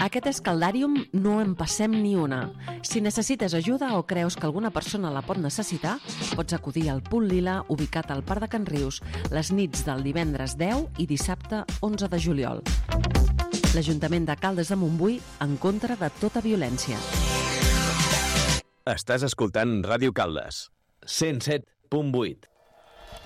Aquest escaldàrium no en passem ni una. Si necessites ajuda o creus que alguna persona la pot necessitar, pots acudir al Punt Lila, ubicat al Parc de Can Rius, les nits del divendres 10 i dissabte 11 de juliol. L'Ajuntament de Caldes de Montbui en contra de tota violència. Estàs escoltant Ràdio Caldes, 107.8.